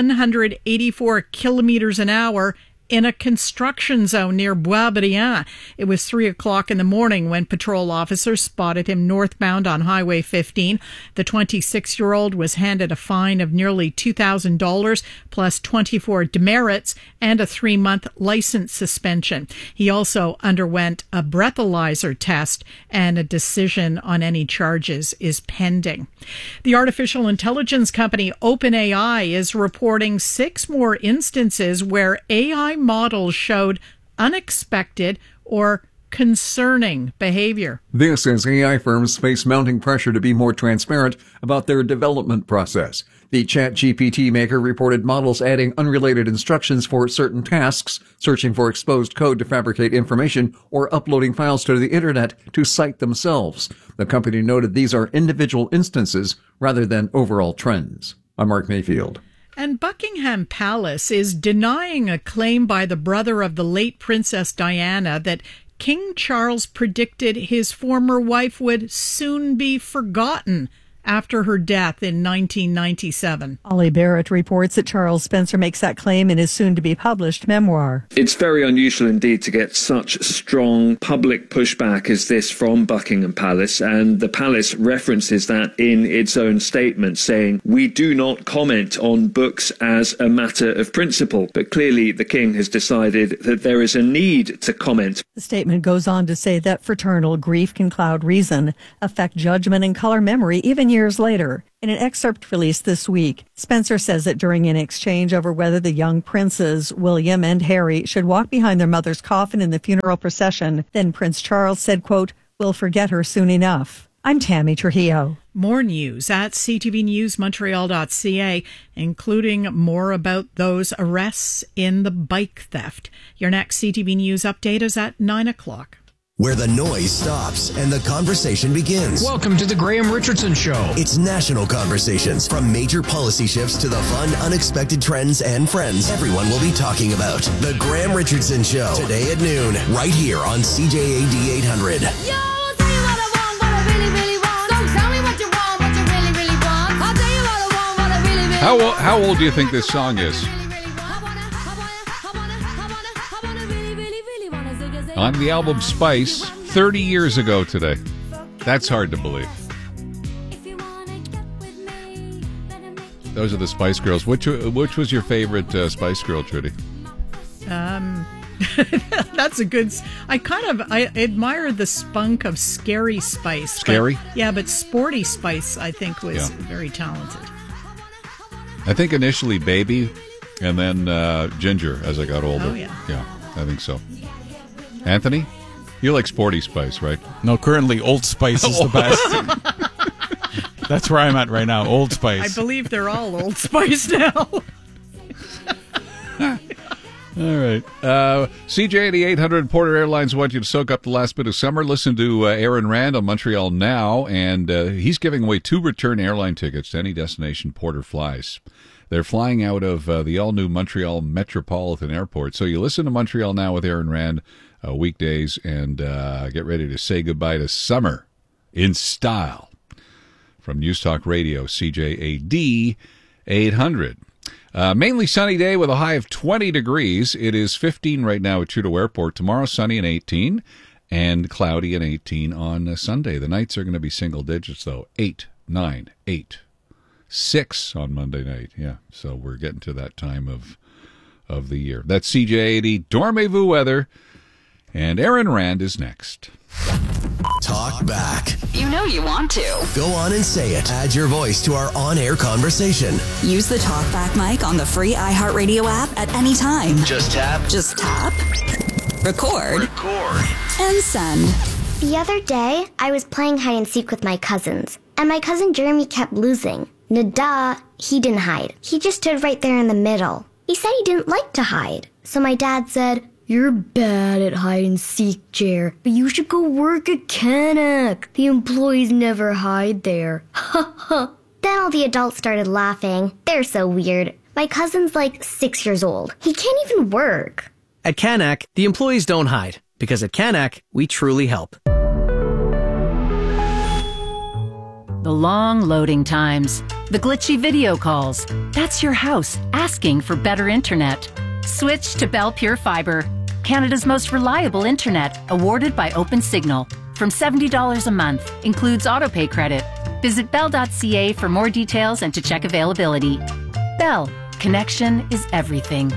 184 kilometers an hour in a construction zone near Boisbriand. It was 3 o'clock in the morning when patrol officers spotted him northbound on Highway 15. The 26-year-old was handed a fine of nearly $2,000 plus 24 demerits and a 3-month license suspension. He also underwent a breathalyzer test, and a decision on any charges is pending. The artificial intelligence company OpenAI is reporting 6 more instances where AI models showed unexpected or concerning behavior. This as AI firms face mounting pressure to be more transparent about their development process. The ChatGPT maker reported models adding unrelated instructions for certain tasks, searching for exposed code to fabricate information, or uploading files to the internet to cite themselves. The company noted these are individual instances rather than overall trends. I'm Mark Mayfield. And Buckingham Palace is denying a claim by the brother of the late Princess Diana that King Charles predicted his former wife would soon be forgotten after her death in 1997. Ollie Barrett reports that Charles Spencer makes that claim in his soon-to-be-published memoir. It's very unusual indeed to get such strong public pushback as this from Buckingham Palace, and the palace references that in its own statement, saying, "We do not comment on books as a matter of principle," but clearly the King has decided that there is a need to comment. The statement goes on to say that fraternal grief can cloud reason, affect judgment, and color memory even years later. In an excerpt released this week, Spencer says that during an exchange over whether the young princes, William and Harry, should walk behind their mother's coffin in the funeral procession, then Prince Charles said, quote, "We'll forget her soon enough." I'm Tammy Trujillo. More news at ctvnewsmontreal.ca, including more about those arrests in the bike theft. Your next CTV News update is at 9 o'clock. Where the noise stops and the conversation begins. Welcome to the Graham Richardson Show. It's national conversations, from major policy shifts to the fun, unexpected trends and friends everyone will be talking about. The Graham Richardson Show, today at noon, right here on CJAD 800. How old do you think this song is? On the album Spice, 30 years ago today. That's hard to believe. Those are the Spice Girls. Which was your favorite Spice Girl, Trudy? That's a good... I admired the spunk of Scary Spice. Scary? Yeah, but Sporty Spice, I think, was very talented. I think initially Baby, and then Ginger as I got older. Oh, yeah. Yeah, I think so. Anthony, you like Sporty Spice, right? No, currently Old Spice is the best. That's where I'm at right now, Old Spice. I believe they're all Old Spice now. All right. CJ 800 Porter Airlines want you to soak up the last bit of summer. Listen to Aaron Rand on Montreal Now, and he's giving away 2 return airline tickets to any destination Porter flies. They're flying out of the all-new Montreal Metropolitan Airport. So you listen to Montreal Now with Aaron Rand weekdays and get ready to say goodbye to summer in style. From News Talk Radio, CJAD 800. Mainly sunny day with a high of 20 degrees. It is 15 right now at Trudeau Airport. Tomorrow, sunny and 18, and cloudy and 18 on Sunday. The nights are going to be single digits, though. 8, 9, 8, 6 on Monday night. Yeah, so we're getting to that time of the year. That's CJ80 Dormez-vous weather, and Aaron Rand is next. Talk back. You know you want to. Go on and say it. Add your voice to our on-air conversation. Use the TalkBack mic on the free iHeartRadio app at any time. Just tap. Record. And send. The other day, I was playing hide and seek with my cousins, and my cousin Jeremy kept losing. Nada, he didn't hide. He just stood right there in the middle. He said he didn't like to hide. So my dad said, "You're bad at hide and seek, Jer, but you should go work at Canuck. The employees never hide there." Then all the adults started laughing. They're so weird. My cousin's like 6 years old. He can't even work. At Canuck, the employees don't hide, because at Canuck, we truly help. The long loading times, the glitchy video calls. That's your house asking for better internet. Switch to Bell Pure Fiber, Canada's most reliable internet, awarded by OpenSignal. From $70 a month, includes autopay credit. Visit bell.ca for more details and to check availability. Bell, connection is everything.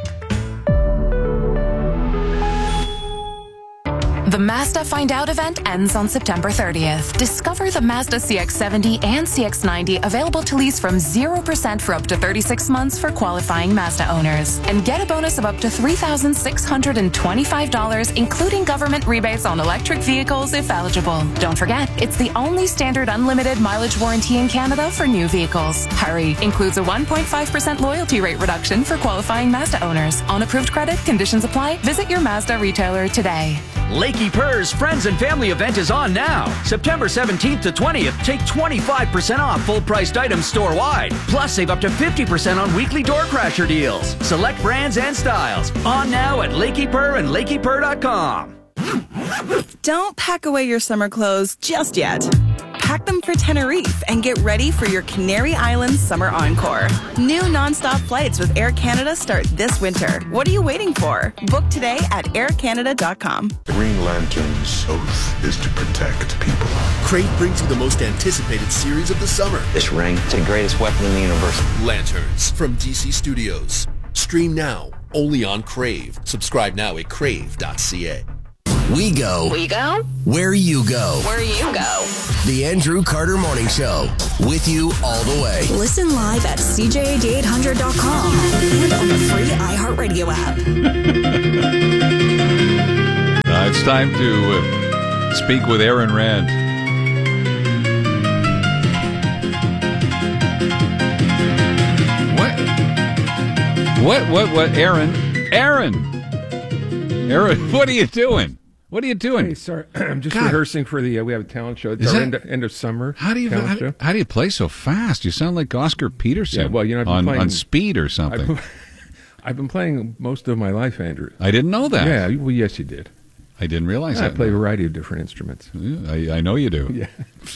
The Mazda Find Out event ends on September 30th. Discover the Mazda CX-70 and CX-90 available to lease from 0% for up to 36 months for qualifying Mazda owners. And get a bonus of up to $3,625, including government rebates on electric vehicles if eligible. Don't forget, it's the only standard unlimited mileage warranty in Canada for new vehicles. Hurry! Includes a 1.5% loyalty rate reduction for qualifying Mazda owners. On approved credit, conditions apply. Visit your Mazda retailer today. Lakey Purr's Friends and Family event is on now. September 17th to 20th, take 25% off full-priced items store-wide. Plus, save up to 50% on weekly door crasher deals. Select brands and styles. On now at Lakey Purr and LakeyPurr.com. Don't pack away your summer clothes just yet. Pack them for Tenerife and get ready for your Canary Islands summer encore. New nonstop flights with Air Canada start this winter. What are you waiting for? Book today at aircanada.com. Green Lantern's oath is to protect people. Crave brings you the most anticipated series of the summer. This ring, it's the greatest weapon in the universe. Lanterns from DC Studios. Stream now, only on Crave. Subscribe now at crave.ca. We go. We go? Where you go. Where you go. The Andrew Carter Morning Show. With you all the way. Listen live at CJAD800.com and on the free iHeartRadio app. It's time to speak with Aaron Rand. What, Aaron, what are you doing? What are you doing? Hey, sorry, I'm just rehearsing for the. We have a talent show. It's our end of summer. How do you play so fast? You sound like Oscar Peterson. Yeah, well, I've been playing on speed or something. I've been playing most of my life, Andrew. I didn't know that. Yeah, well, yes, you did. I didn't realize that. I play a variety of different instruments. Yeah, I know you do. Yeah.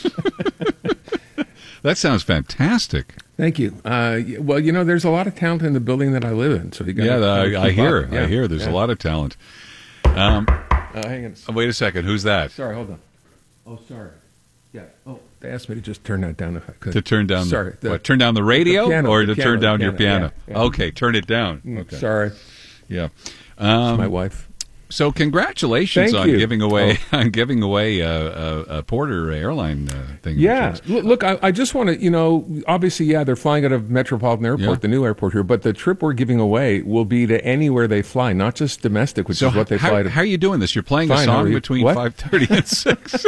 That sounds fantastic. Thank you. Well, there's a lot of talent in the building that I live in. So you got I hear. I hear. There's a lot of talent. Hang on. Wait a second. Who's that? Sorry, hold on. Oh, sorry. Yeah. Oh, they asked me to just turn that down if I could. To turn down. Sorry. Turn down the radio, piano, or to turn down your piano? Yeah. Okay, turn it down. Okay. Sorry. Yeah. It's my wife. So congratulations Thank on you. giving away a Porter airline thing. Yeah, look, I just want to, obviously, they're flying out of Metropolitan Airport, the new airport here, but the trip we're giving away will be to anywhere they fly, not just domestic, which is what they fly to. How are you doing this? You're playing a song between 5:30 and 6.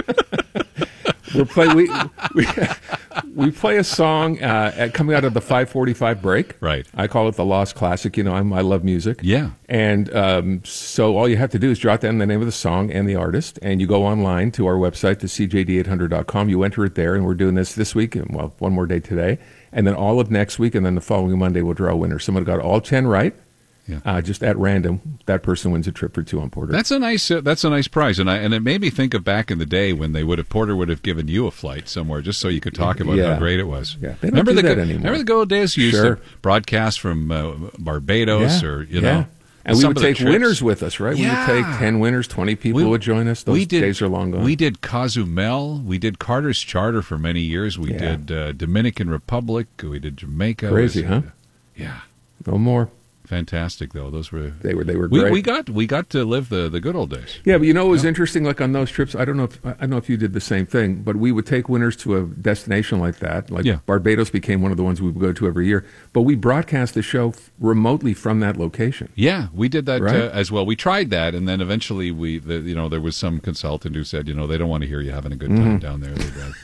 We play a song coming out of the 5:45 break. Right. I call it the Lost Classic. I love music. Yeah. And so all you have to do is jot down the name of the song and the artist, and you go online to our website, to CJD800.com. You enter it there, and we're doing this week, and one more day today, and then all of next week, and then the following Monday we'll draw a winner. Someone got all 10 right. Yeah. Just at random, that person wins a trip for two on Porter. That's a nice prize, and it made me think of back in the day when Porter would have given you a flight somewhere just so you could talk about how great it was. Yeah, they don't do that anymore. Remember the good old days? You used to broadcast from Barbados, or know. And we would take winners with us, right? Yeah. We would take 10 winners, 20 people would join us. Those days are long gone. We did Cozumel. We did Carter's Charter for many years. We did Dominican Republic. We did Jamaica. Crazy, huh? Yeah. No more. Fantastic, though. Those were they were great. We got to live the good old days. Yeah, but it was interesting. Like on those trips, I don't know if you did the same thing, but we would take winners to a destination like that. Barbados became one of the ones we would go to every year. But we broadcast the show remotely from that location. Yeah, we did that as well. We tried that, and then eventually there was some consultant who said, they don't want to hear you having a good time down there.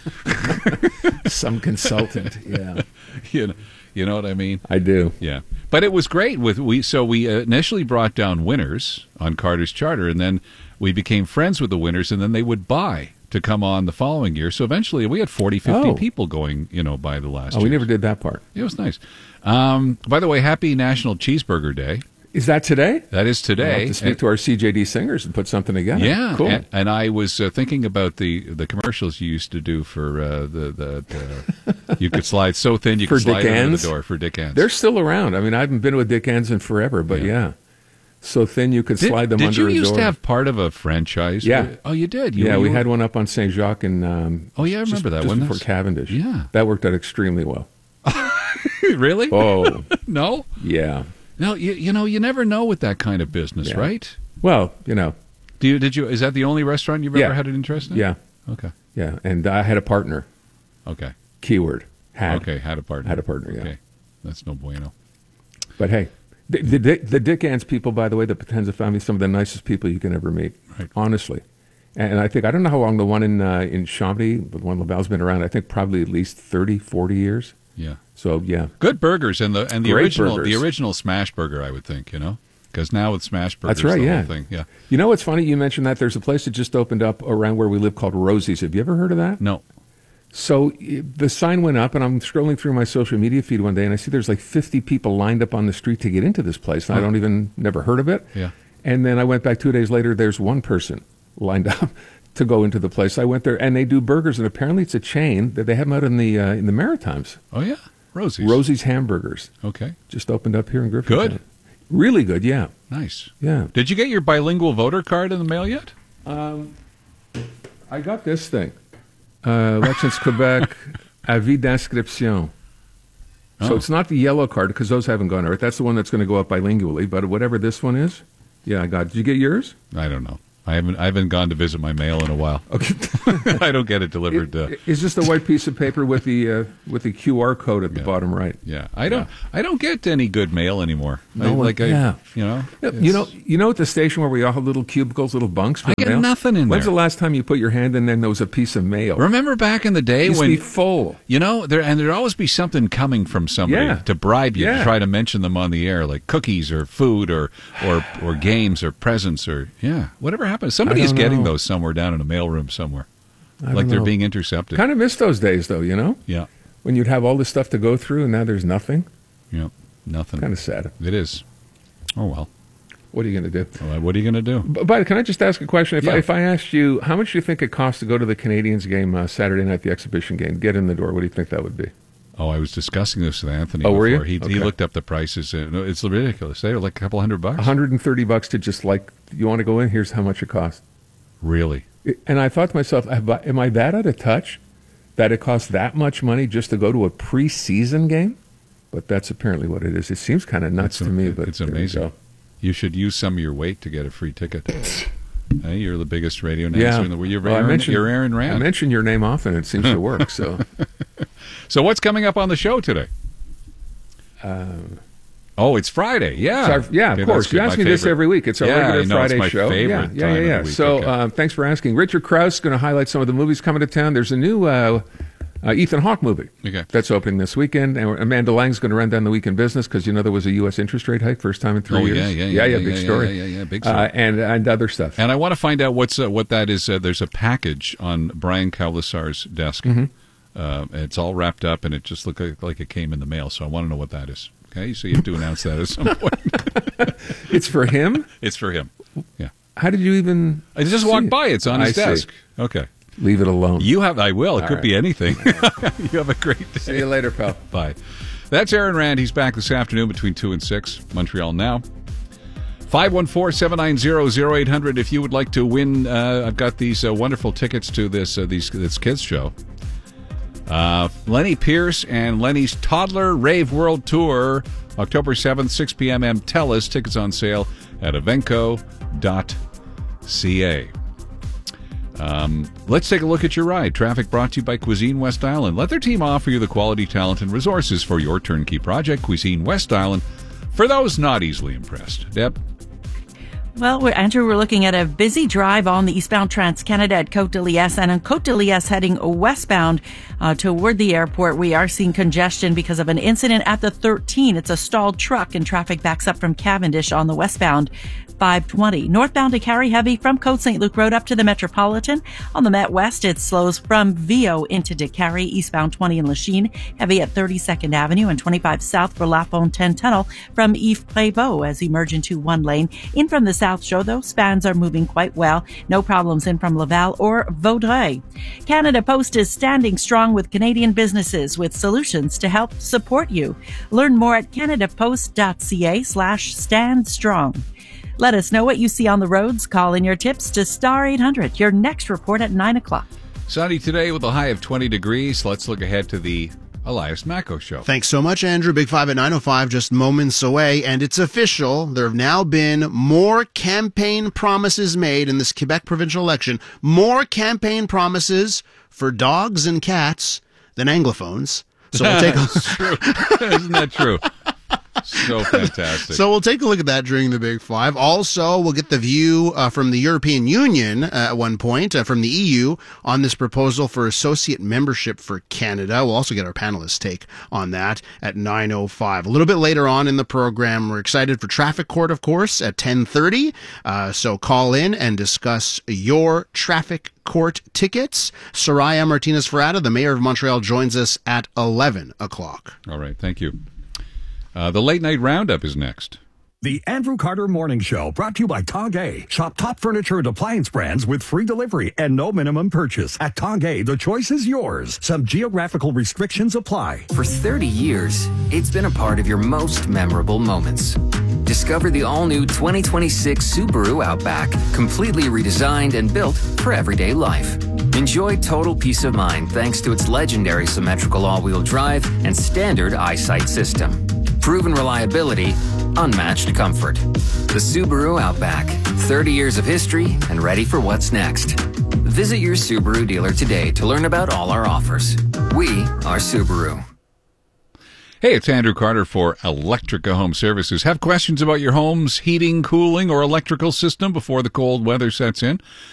Some consultant, yeah. You know what I mean? I do. Yeah. But it was great. We initially brought down winners on Carter's Charter, and then we became friends with the winners, and then they would buy to come on the following year. So eventually we had 40, 50 people going, by the last year. We never did that part. It was nice. By the way, happy National Cheeseburger Day. Is that today? That is today. We'll have to speak to our CJD singers and put something together. Yeah, cool. And I was thinking about the commercials you used to do for you could slide so thin you could slide under the door for Dick Ans. They're still around. I mean, I haven't been with Dick Ans in forever, but yeah. So thin you could slide them under a door. Did you used to have part of a franchise? Yeah. Oh, you did? We had one up on St. Jacques and oh, yeah, I remember that one. Just before Cavendish. Yeah. That worked out extremely well. Really? Oh. No? Yeah. No, you never know with that kind of business, right? Well, is that the only restaurant you've ever had an interest in? Yeah. Okay. Yeah, and I had a partner. Okay. Keyword. Had a partner. Had a partner, yeah. Okay. That's no bueno. But hey, the Dick Ans people, by the way, the Potenza family, some of the nicest people you can ever meet. Right. Honestly. And I don't know how long the one in Chambly, the one Laval's been around, I think probably at least 30, 40 years. Yeah. So yeah, good burgers and the original burgers. The original Smash Burger, I would think, because now with Smash Burgers, that's right. The Yeah. whole thing. Yeah. You know what's funny? You mentioned that there's a place that just opened up around where we live called Rosie's. Have you ever heard of that? No. So the sign went up, and I'm scrolling through my social media feed one day, and I see there's like 50 people lined up on the street to get into this place, and I never heard of it. Yeah. And then I went back 2 days later. There's one person lined up to go into the place. I went there, and they do burgers, and apparently it's a chain that they have them out in the Maritimes. Oh yeah, Rosie's. Rosie's Hamburgers. Okay, just opened up here in Griffintown. Good, really good. Yeah, nice. Yeah. Did you get your bilingual voter card in the mail yet? I got this thing. Elections Quebec, avis d'inscription. So it's not the yellow card, because those haven't gone out. That's the one that's going to go up bilingually. But whatever this one is, yeah, I got it. Did you get yours? I don't know. I haven't gone to visit my mail in a while. Okay. I don't get it delivered. Is this the white piece of paper with the QR code at the bottom right? Yeah, I don't get any good mail anymore. You know what the station where we all have little cubicles, little bunks for I get mail? nothing in When's there. the last time you put your hand in there and there was a piece of mail? Remember back in the day Used when to be full. there'd always be something coming from somebody to bribe you to try to mention them on the air, like cookies or food or games or presents or whatever happened. Somebody is getting those somewhere down in a mailroom somewhere, like they're being intercepted. Kind of miss those days, though. Yeah. When you'd have all this stuff to go through, and now there's nothing. Yeah, nothing. Kind of sad. It is. Oh well. What are you going to do? What are you going to do? But can I just ask a question? If I asked you, how much do you think it costs to go to the Canadiens game Saturday night, the exhibition game, get in the door? What do you think that would be? Oh, I was discussing this with Anthony. Oh, were you? He looked up the prices. It's ridiculous. They were like a couple $100. $130 to just you want to go in? Here's how much it costs. Really? And I thought to myself, am I that out of touch that it costs that much money just to go to a preseason game? But that's apparently what it is. It seems kind of nuts to me, but it's amazing. You should use some of your weight to get a free ticket. Hey, you're the biggest radio announcer in the world. You're Aaron Rand. I mention your name often. It seems to work. So what's coming up on the show today? It's Friday. Yeah. Of course. You ask me this every week. It's our regular Friday it's my show. Favorite time of the week. So thanks for asking. Richard Krause is going to highlight some of the movies coming to town. There's a new Ethan Hawke movie that's opening this weekend. And Amanda Lang's going to run down the week in business because, there was a U.S. interest rate hike, first time in 3 years. Big story. Yeah, big story. And other stuff. And I want to find out what that is. There's a package on Brian Kaulasar's desk. Mm-hmm. It's all wrapped up, and it just looked like it came in the mail. So I want to know what that is. Okay, so you have to announce that at some point. It's for him? It's for him. Yeah. How did you even I just walked by. It's on his desk. See. Okay. Leave it alone. I will. It could be anything. You have a great day. See you later, pal. Bye. That's Aaron Rand. He's back this afternoon between 2 and 6. Montreal Now. 514-790-0800 if you would like to win. I've got these wonderful tickets to this kids show. Lenny Pierce and Lenny's Toddler Rave World Tour, October 7th, 6 p.m. Tellus. Tickets on sale at evenco.ca. Let's take a look at your ride. Traffic brought to you by Cuisine West Island. Let their team offer you the quality, talent, and resources for your turnkey project. Cuisine West Island, for those not easily impressed. Deb? Well, Andrew, we're looking at a busy drive on the eastbound Trans-Canada at Côte de Liesse, and on Côte de Liesse heading westbound toward the airport. We are seeing congestion because of an incident at the 13. It's a stalled truck, and traffic backs up from Cavendish on the westbound 520. Northbound to Carry heavy from Côte St. Luc Road up to the Metropolitan. On the Met West, it slows from Vio into DeCarry, eastbound 20 in Lachine, heavy at 32nd Avenue, and 25 south for La Fontaine Tunnel from Yves Prévost as you merge into one lane. In from the South Shore, though, spans are moving quite well. No problems in from Laval or Vaudreuil. Canada Post is standing strong with Canadian businesses with solutions to help support you. Learn more at canadapost.ca/standstrong. Let us know what you see on the roads. Call in your tips to Star 800. Your next report at 9 o'clock. Sunny today with a high of 20 degrees. Let's look ahead to the Elias Macco Show. Thanks so much, Andrew. Big 5 at 9:05, just moments away. And it's official. There have now been more campaign promises made in this Quebec provincial election. More campaign promises for dogs and cats than Anglophones. So we'll take true. Isn't that true? So fantastic. So we'll take a look at that during the Big 5. Also, we'll get the view from the European Union at one point, from the EU, on this proposal for associate membership for Canada. We'll also get our panelists' take on that at 9:05. A little bit later on in the program, we're excited for Traffic Court, of course, at 10:30. So call in and discuss your Traffic Court tickets. Soraya Martinez-Ferrata, the mayor of Montreal, joins us at 11 o'clock. All right, thank you. The Late Night Roundup is next. The Andrew Carter Morning Show, brought to you by Tongay. Shop top furniture and appliance brands with free delivery and no minimum purchase. At Tongay, the choice is yours. Some geographical restrictions apply. For 30 years, it's been a part of your most memorable moments. Discover the all-new 2026 Subaru Outback, completely redesigned and built for everyday life. Enjoy total peace of mind thanks to its legendary symmetrical all-wheel drive and standard eyesight system. Proven reliability, unmatched comfort. The Subaru Outback, 30 years of history and ready for what's next. Visit your Subaru dealer today to learn about all our offers. We are Subaru. Hey, it's Andrew Carter for Electrica Home Services. Have questions about your home's heating, cooling, or electrical system before the cold weather sets in?